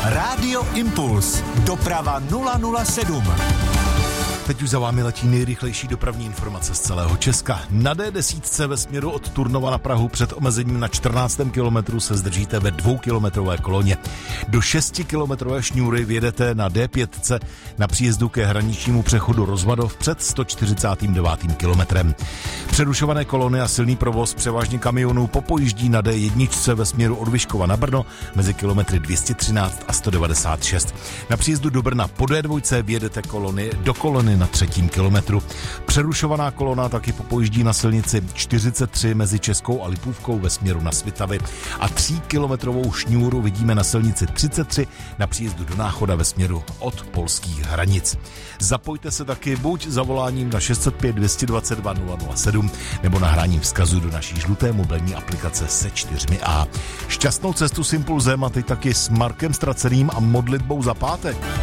Rádio Impuls. Doprava 007. Teď už za vámi letí nejrychlejší dopravní informace z celého Česka. Na D10 ve směru od Turnova na Prahu před omezením na 14. kilometru se zdržíte ve 2kilometrové koloně. Do 6kilometrové šňůry vjedete na D5 na příjezdu ke hraničnímu přechodu Rozvadov před 149. kilometrem. Přerušované kolony a silný provoz převážně kamionů popojíždí na D1 ve směru od Vyškova na Brno mezi kilometry 213 a 196. Na příjezdu do Brna po D2 vjedete do kolony na 3. kilometru. Přerušovaná kolona taky popojíždí na silnici 43 mezi Českou a Lipůvkou ve směru na Svitavy a 3kilometrovou šňůru vidíme na silnici 33 na příjezdu do Náchoda ve směru od polských hranic. Zapojte se taky buď zavoláním na 605 222 007 nebo nahráním vzkazu do naší žluté mobilní aplikace se 4A. Šťastnou cestu s Impulzem a teď taky s Markem Straceným a modlitbou za pátek.